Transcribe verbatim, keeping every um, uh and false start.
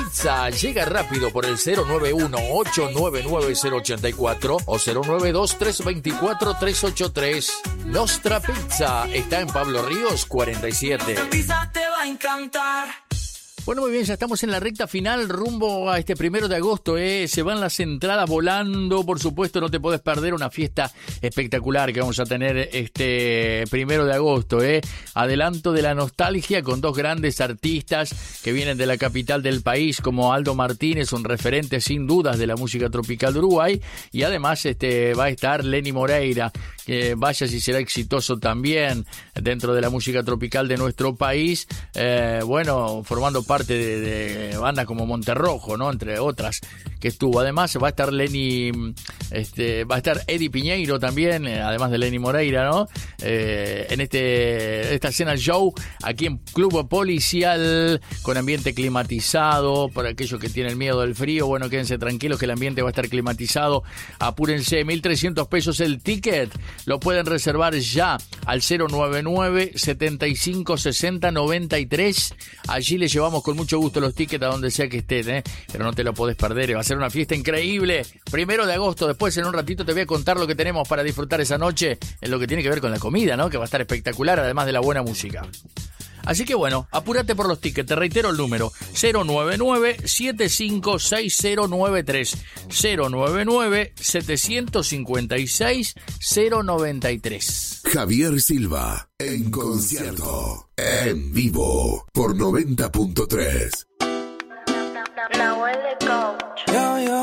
Pizza. Llega rápido por el cero nueve uno, ocho nueve nueve, cero ocho cuatro o cero nueve dos, tres dos cuatro, tres ocho tres. Nostra Pizza está en Pablo Ríos cuarenta y siete. Esta pizza te va a encantar. Bueno, muy bien, ya estamos en la recta final rumbo a este primero de agosto, ¿eh? Se van las entradas volando, por supuesto, no te podés perder una fiesta espectacular que vamos a tener este primero de agosto, ¿eh? Adelanto de la nostalgia con dos grandes artistas que vienen de la capital del país, como Aldo Martínez, un referente sin dudas de la música tropical de Uruguay, y además este va a estar Lenny Moreira, que vaya si será exitoso también dentro de la música tropical de nuestro país, eh, bueno, formando parte de, de bandas como Monterrojo, ¿no? Entre otras que estuvo. Además va a estar Lenny, este, va a estar Eddie Piñeiro también, eh, además de Lenny Moreira, ¿no? Eh, en este esta escena show aquí en Club Policial, con ambiente climatizado, para aquellos que tienen miedo del frío, bueno, quédense tranquilos que el ambiente va a estar climatizado. Apúrense, mil trescientos pesos el ticket, lo pueden reservar ya al cero nueve nueve, setenta y cinco, sesenta, noventa y tres. Allí les llevamos con mucho gusto los tickets a donde sea que estén, ¿eh? Pero no te lo podés perder, va a ser una fiesta increíble. Primero de agosto, después en un ratito te voy a contar lo que tenemos para disfrutar esa noche en lo que tiene que ver con la comida, ¿no? Que va a estar espectacular, además de la buena música. Así que bueno, apúrate por los tickets, te reitero el número cero nueve nueve, siete cinco seis cero nueve tres, cero nueve nueve, siete cinco seis, cero nueve tres. Javier Silva, en concierto, en vivo, por noventa punto tres. Nahuel de Coach. Yo, yo.